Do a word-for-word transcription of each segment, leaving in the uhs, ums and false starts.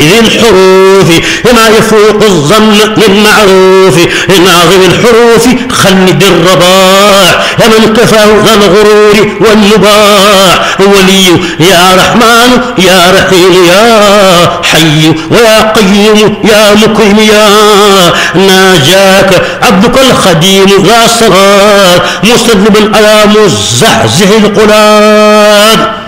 ذي الحروف ما يفوق الظن من معروف ناظم الحروف خلد الرباع يا من كفاه ذا الغرور والنباع ولي يا رحمن يا رحيم يا حي ويا قيوم يا مكرم يا ناجاك عبدك الخديم ذا صلاة مستدلبا على مزحزح القلاب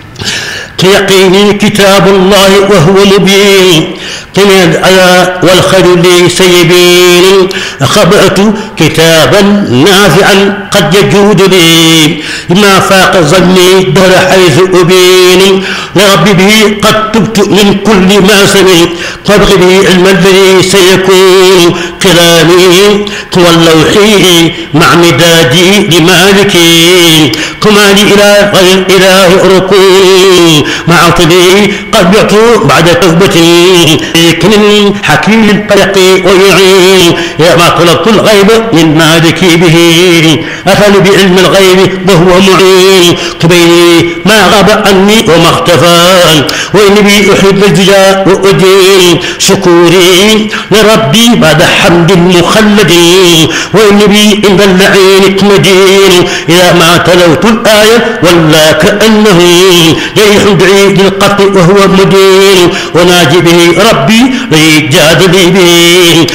يقيني كتاب الله وهو مبين قنا الآية والخير لي سيبين خبأت كتابا نافعا قد يجود لي ما فاق ظني دهر حيث أبين لربي به قد تبت من كل ما سمعت فابغ به علم الذي سيكون كلامي واللوحي مع مدادي لمالكي كما لي إلى غير الإله ركون مع عطلي قد بعت بعد توبتي كن حكيم الطريق ويعين يا ما طلبت الغيب من مالكي به أفل بعلم الغيب وهو معين تبيني ما غاب عني وما اختفى وإني بي أحب الجزاء وأدين شكوري لربي بعد حمد مخلد وإني بي عند اللعين مدين إذا ما تلوت الآية ولا كأنه جريح بعيد القطع وهو مدين وناجي به ربي ليجاد لي به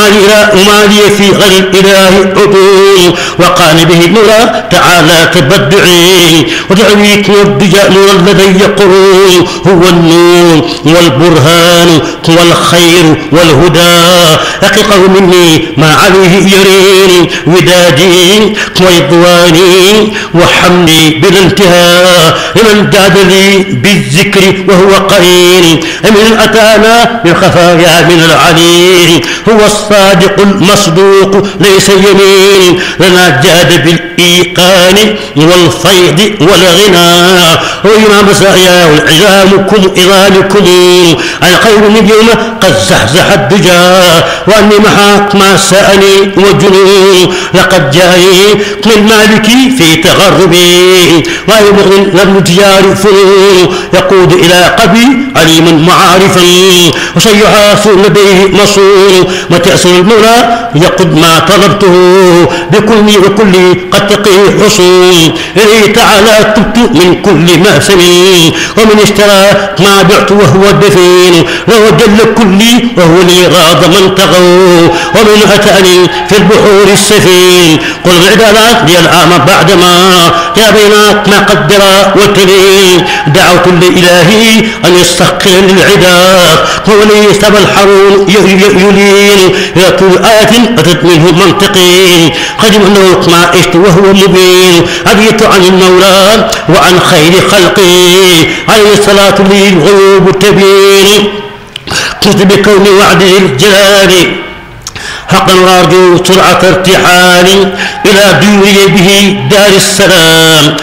وما لي في غير الإله عدول وقال به نورا تعالى تبدعي ودعويك والدجاء نور الذي يقول هو النور والبرهان والخير والهدى حققه مني ما عليه يرين ودادي ورضواني وحمدي بلا انتهاء لمن جاد لي بالذكر وهو قرين من أتانا بالخفايا من العليم هو الصادق المصدوق ليس يمين لنا جاد بالإيقان والفيض والغنى وإما مسايا والعظامكم إظامكم الخير من يوم قد زحزح الدجى وأني محاك ما سأني وجنون لقد جاءني من مالكي في تغربي ويبغي لم تجار فنون يقود إلى قبي عليم معارفا وسيحاس لديه مصون وتأسر المولى يقد ما طلبته بكلي وكلي قد تقي حصون إليه تعالى تبت من كل مأسم ومن اشترى ما بعت وهو دفين وهو جل كلي وهو لي غاض من تغوا ومن أتاني في البحور السفين قل العدالات لي العام بعدما يا بينات ما قدر وتلين دعوت لإلهي أن يستحقر للعداء هو لي سبى الحرون يلين إلى طول آية أتت منه منطقي قدم أنه ما عشت وهو مبين أبيت عن المولى وعن خير خلقي عليه الصلاة لي الغيوب تبين قلت بكون وعده الجلال حقا وارجو سرعة ارتحالي إلى دوري به دار السلام